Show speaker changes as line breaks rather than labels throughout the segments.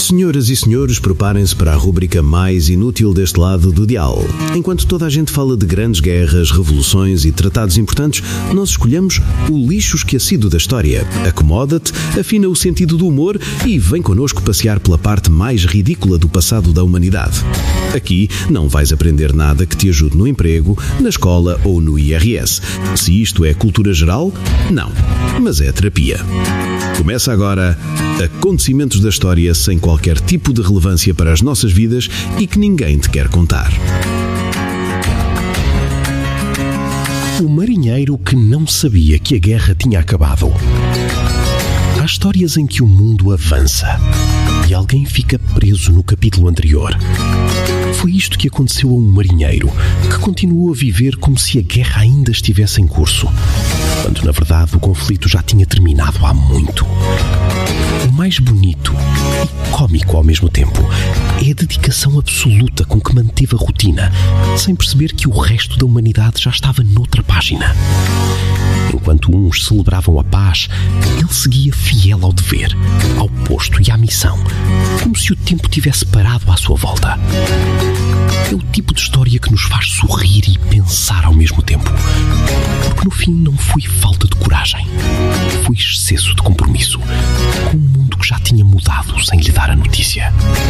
Senhoras e senhores, preparem-se para a rúbrica mais inútil deste lado do dial. Enquanto toda a gente fala de grandes guerras, revoluções e tratados importantes, nós escolhemos o lixo esquecido da história. Acomoda-te, afina o sentido do humor e vem connosco passear pela parte mais ridícula do passado da humanidade. Aqui não vais aprender nada que te ajude no emprego, na escola ou no IRS. Se isto é cultura geral, não, mas é terapia. Começa agora Acontecimentos da História sem qualquer tipo de relevância para as nossas vidas e que ninguém te quer contar.
O marinheiro que não sabia que a guerra tinha acabado. Há histórias em que o mundo avança e alguém fica preso no capítulo anterior. Foi isto que aconteceu a um marinheiro que continuou a viver como se a guerra ainda estivesse em curso, quando na verdade o conflito já tinha terminado há muito. O mais bonito e cómico ao mesmo tempo é a dedicação absoluta com que manteve a rotina, sem perceber que o resto da humanidade já estava noutra página. Enquanto uns celebravam a paz, ele seguia fiel ao dever, ao posto e à missão, como se o tempo tivesse parado à sua volta. É o tipo de história que nos faz sorrir e pensar ao mesmo tempo, porque no fim não foi falta de coragem, foi excesso de compromisso com um mundo que já tinha mudado sem lhe dar a notícia.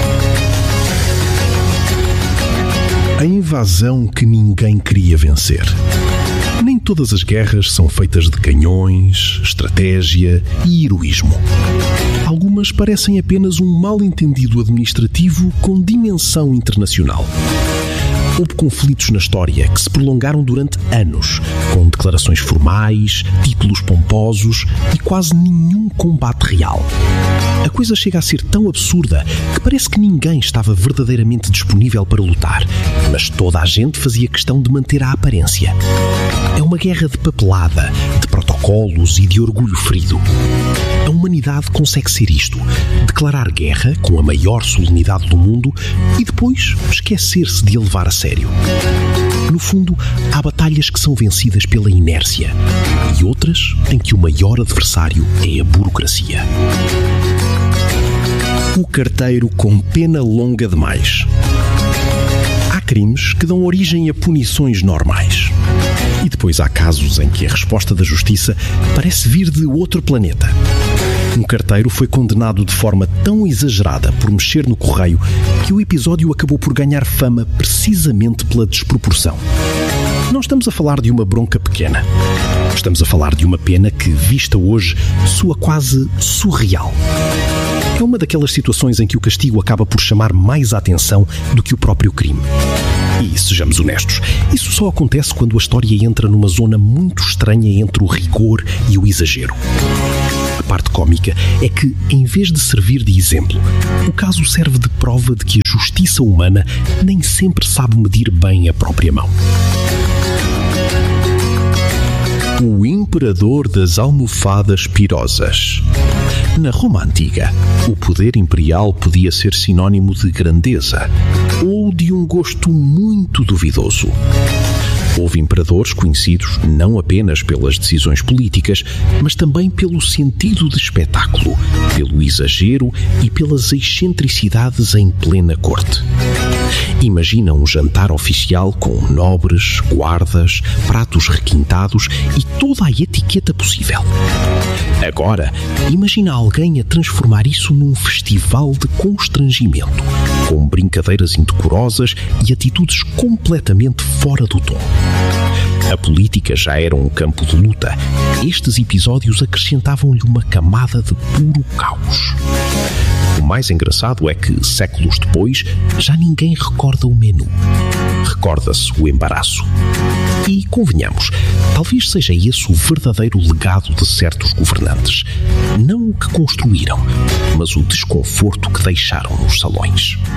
A invasão que ninguém queria vencer. Nem todas as guerras são feitas de canhões, estratégia e heroísmo. Algumas parecem apenas um mal-entendido administrativo com dimensão internacional. Houve conflitos na história que se prolongaram durante anos, com declarações formais, títulos pomposos e quase nenhum combate real. A coisa chega a ser tão absurda que parece que ninguém estava verdadeiramente disponível para lutar, mas toda a gente fazia questão de manter a aparência. É uma guerra de papelada, de protocolos e de orgulho ferido. A humanidade consegue ser isto: declarar guerra com a maior solenidade do mundo e depois esquecer-se de a levar a sério. No fundo, há batalhas que são vencidas pela inércia e outras em que o maior adversário é a burocracia. O carteiro com pena longa demais. Há crimes que dão origem a punições normais. E depois há casos em que a resposta da justiça parece vir de outro planeta. Um carteiro foi condenado de forma tão exagerada por mexer no correio que o episódio acabou por ganhar fama precisamente pela desproporção. Não estamos a falar de uma bronca pequena. Estamos a falar de uma pena que, vista hoje, soa quase surreal. É uma daquelas situações em que o castigo acaba por chamar mais a atenção do que o próprio crime. E, sejamos honestos, isso só acontece quando a história entra numa zona muito estranha entre o rigor e o exagero. A parte cómica é que, em vez de servir de exemplo, o caso serve de prova de que a justiça humana nem sempre sabe medir bem a própria mão. O imperador das almofadas pirosas. Na Roma Antiga, o poder imperial podia ser sinónimo de grandeza ou de um gosto muito duvidoso. Houve imperadores conhecidos não apenas pelas decisões políticas, mas também pelo sentido de espetáculo, pelo exagero e pelas excentricidades em plena corte. Imagina um jantar oficial com nobres, guardas, pratos requintados e toda a etiqueta possível. Agora, imagina alguém a transformar isso num festival de constrangimento, com brincadeiras indecorosas e atitudes completamente fora do tom. A política já era um campo de luta. Estes episódios acrescentavam-lhe uma camada de puro caos. O mais engraçado é que, séculos depois, já ninguém recorda o menu. Recorda-se o embaraço. E, convenhamos, talvez seja esse o verdadeiro legado de certos governantes. Não o que construíram, mas o desconforto que deixaram nos salões.